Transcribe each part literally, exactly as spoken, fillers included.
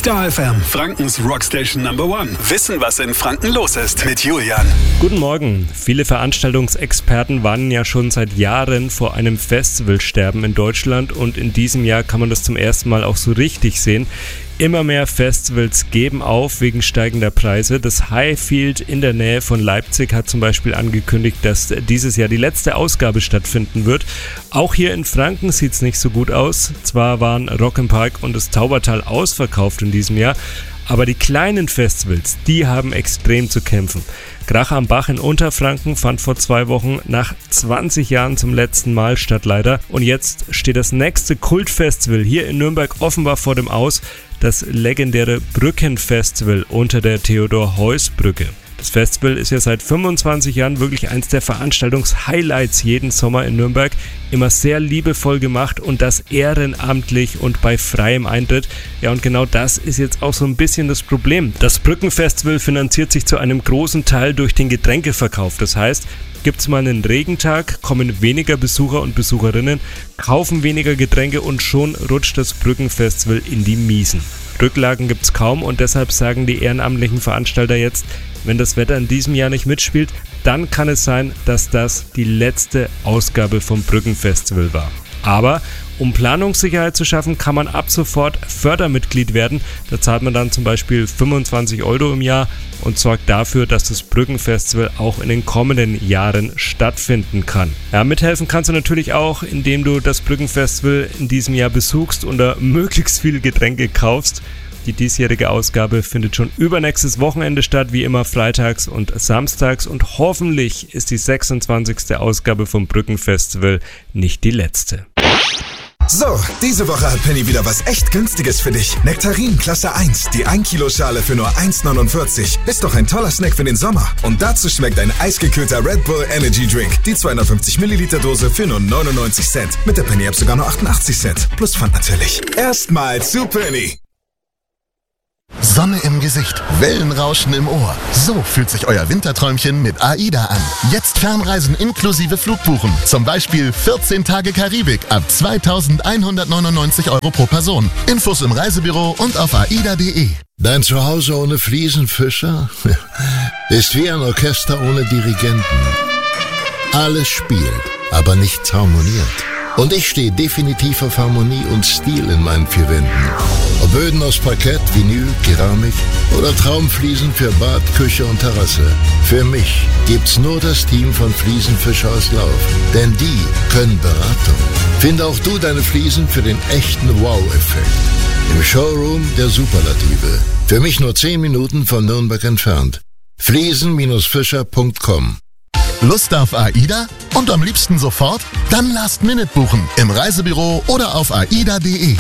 Star F M, Frankens Rockstation Number One. Wissen, was in Franken los ist mit Julian. Guten Morgen. Viele Veranstaltungsexperten warnen ja schon seit Jahren vor einem Festivalsterben in Deutschland und in diesem Jahr kann man das zum ersten Mal auch so richtig sehen. Immer mehr Festivals geben auf wegen steigender Preise. Das Highfield in der Nähe von Leipzig hat zum Beispiel angekündigt, dass dieses Jahr die letzte Ausgabe stattfinden wird. Auch hier in Franken sieht es nicht so gut aus. Zwar waren Rock im Park und das Taubertal ausverkauft in diesem Jahr, aber die kleinen Festivals, die haben extrem zu kämpfen. Krach am Bach in Unterfranken fand vor zwei Wochen nach zwanzig Jahren zum letzten Mal statt leider. Und jetzt steht das nächste Kultfestival hier in Nürnberg offenbar vor dem Aus. Das legendäre Brückenfestival unter der Theodor-Heuss-Brücke. Das Festival ist ja seit fünfundzwanzig Jahren wirklich eins der Veranstaltungs-Highlights jeden Sommer in Nürnberg. Immer sehr liebevoll gemacht und das ehrenamtlich und bei freiem Eintritt. Ja, und genau das ist jetzt auch so ein bisschen das Problem. Das Brückenfestival finanziert sich zu einem großen Teil durch den Getränkeverkauf. Das heißt, gibt es mal einen Regentag, kommen weniger Besucher und Besucherinnen, kaufen weniger Getränke und schon rutscht das Brückenfestival in die Miesen. Rücklagen gibt es kaum und deshalb sagen die ehrenamtlichen Veranstalter jetzt, wenn das Wetter in diesem Jahr nicht mitspielt, dann kann es sein, dass das die letzte Ausgabe vom Brückenfestival war. Aber um Planungssicherheit zu schaffen, kann man ab sofort Fördermitglied werden. Da zahlt man dann zum Beispiel fünfundzwanzig Euro im Jahr und sorgt dafür, dass das Brückenfestival auch in den kommenden Jahren stattfinden kann. Ja, mithelfen kannst du natürlich auch, indem du das Brückenfestival in diesem Jahr besuchst und da möglichst viele Getränke kaufst. Die diesjährige Ausgabe findet schon übernächstes Wochenende statt, wie immer freitags und samstags. Und hoffentlich ist die sechsundzwanzigste Ausgabe vom Brückenfestival nicht die letzte. So, diese Woche hat Penny wieder was echt Günstiges für dich. Nektarin Klasse eins, die ein Kilo Schale für nur eins neunundvierzig. Ist doch ein toller Snack für den Sommer. Und dazu schmeckt ein eisgekühlter Red Bull Energy Drink. Die zweihundertfünfzig Milliliter Dose für nur neunundneunzig Cent. Mit der Penny App sogar nur achtundachtzig Cent. Plus Pfand natürlich. Erstmal zu Penny. Sonne im Gesicht, Wellenrauschen im Ohr. So fühlt sich euer Winterträumchen mit AIDA an. Jetzt Fernreisen inklusive Flugbuchen. Zum Beispiel vierzehn Tage Karibik ab zweitausendeinhundertneunundneunzig Euro pro Person. Infos im Reisebüro und auf aida punkt de. Dein Zuhause ohne Fliesenfischer ist wie ein Orchester ohne Dirigenten. Alles spielt, aber nichts harmoniert. Und ich stehe definitiv auf Harmonie und Stil in meinen vier Wänden. Ob Böden aus Parkett, Vinyl, Keramik oder Traumfliesen für Bad, Küche und Terrasse. Für mich gibt's nur das Team von Fliesenfischer aus Lauf. Denn die können Beratung. Finde auch du deine Fliesen für den echten Wow-Effekt. Im Showroom der Superlative. Für mich nur zehn Minuten von Nürnberg entfernt. fliesen Fischer punkt com. Lust auf AIDA? Und am liebsten sofort? Dann Last Minute buchen. Im Reisebüro oder auf aida punkt de.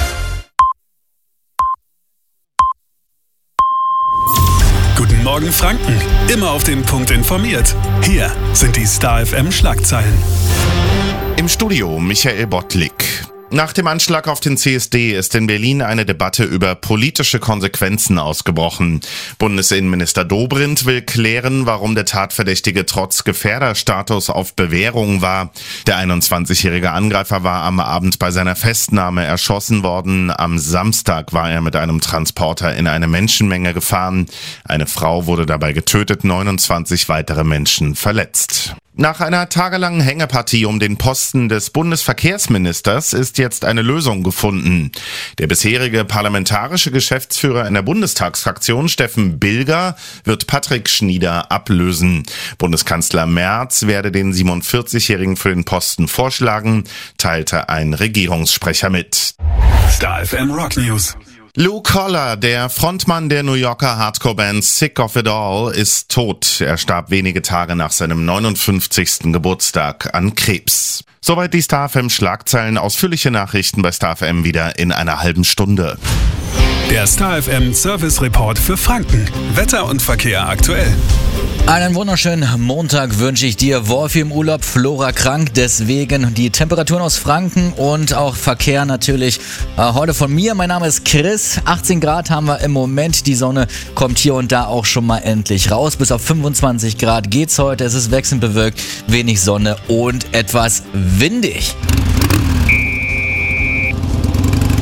Guten Morgen Franken, immer auf den Punkt informiert. Hier sind die Star F M Schlagzeilen. Im Studio Michael Bottlik. Nach dem Anschlag auf den C S D ist in Berlin eine Debatte über politische Konsequenzen ausgebrochen. Bundesinnenminister Dobrindt will klären, warum der Tatverdächtige trotz Gefährderstatus auf Bewährung war. Der einundzwanzigjährige Angreifer war am Abend bei seiner Festnahme erschossen worden. Am Samstag war er mit einem Transporter in eine Menschenmenge gefahren. Eine Frau wurde dabei getötet, neunundzwanzig weitere Menschen verletzt. Nach einer tagelangen Hängepartie um den Posten des Bundesverkehrsministers ist jetzt eine Lösung gefunden. Der bisherige parlamentarische Geschäftsführer in der Bundestagsfraktion, Steffen Bilger, wird Patrick Schnieder ablösen. Bundeskanzler Merz werde den siebenundvierzigjährigen für den Posten vorschlagen, teilte ein Regierungssprecher mit. Star F M Rock News. Lou Koller, der Frontmann der New Yorker Hardcore-Band Sick of It All, ist tot. Er starb wenige Tage nach seinem neunundfünfzigsten Geburtstag an Krebs. Soweit die Star F M Schlagzeilen. Ausführliche Nachrichten bei Star F M wieder in einer halben Stunde. Der Star F M Service Report für Franken. Wetter und Verkehr aktuell. Einen wunderschönen Montag wünsche ich dir. Wolfi im Urlaub, Flora krank, deswegen die Temperaturen aus Franken und auch Verkehr natürlich. Äh, heute von mir, mein Name ist Chris, achtzehn Grad haben wir im Moment, die Sonne kommt hier und da auch schon mal endlich raus. Bis auf fünfundzwanzig Grad geht's heute, es ist wechselnd bewölkt, wenig Sonne und etwas windig.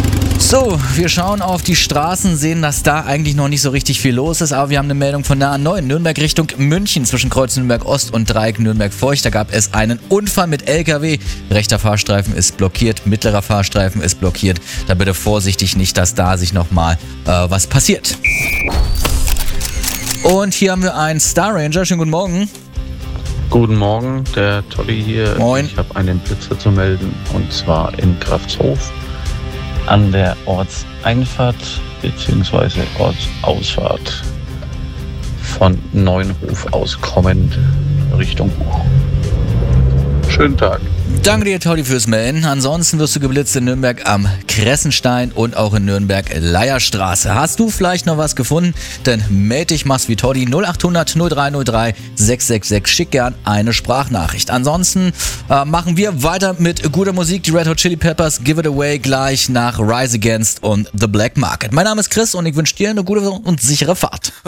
So, wir schauen auf die Straßen, sehen, dass da eigentlich noch nicht so richtig viel los ist, aber wir haben eine Meldung von der A neun, Nürnberg Richtung München, zwischen Kreuz Nürnberg Ost und Dreieck Nürnberg Feucht. Da gab es einen Unfall mit L K W. Rechter Fahrstreifen ist blockiert, mittlerer Fahrstreifen ist blockiert. Da bitte vorsichtig, nicht, dass da sich nochmal äh, was passiert. Und hier haben wir einen Star Ranger. Schönen guten Morgen. Guten Morgen, der Tolli hier. Moin. Ich habe einen Blitzer zu melden, und zwar in Kraftshof an der Ortseinfahrt bzw. Ortsausfahrt von Neuenhof aus kommend Richtung Buch. Schönen Tag. Danke dir, Tolli, fürs Melden. Ansonsten wirst du geblitzt in Nürnberg am Kressenstein und auch in Nürnberg-Leierstraße. Hast du vielleicht noch was gefunden? Dann melde dich, mach's wie Tolli. null acht hundert null drei null drei sechs sechs sechs. Schick gern eine Sprachnachricht. Ansonsten äh, machen wir weiter mit guter Musik. Die Red Hot Chili Peppers, Give It Away, gleich nach Rise Against und The Black Market. Mein Name ist Chris und ich wünsche dir eine gute und sichere Fahrt.